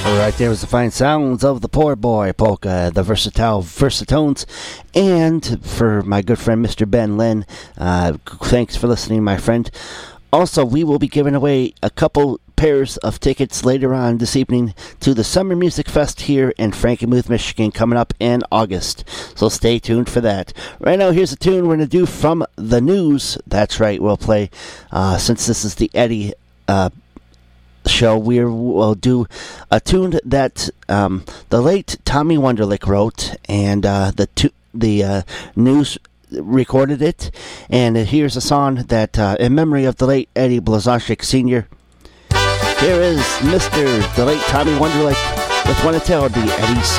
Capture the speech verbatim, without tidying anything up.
Right there was the fine sounds of the Poor Boy Polka, the versatile Versatones, and for my good friend Mister Ben Lynn, uh, thanks for listening, my friend. Also, we will be giving away a couple pairs of tickets later on this evening to the Summer Music Fest here in Frankenmuth, Michigan, coming up in August. So stay tuned for that. Right now, here's a tune we're going to do from the news. That's right, we'll play, uh, since this is the Eddie uh, show, we will do a tune that um, the late Tommy Wonderlick wrote, and uh, the tu- the uh, news recorded it. And here's a song that, uh, in memory of the late Eddie Blazonczyk Senior Here is Mister the late Tommy Wonderlick with Wanna Tell the Eddie Song.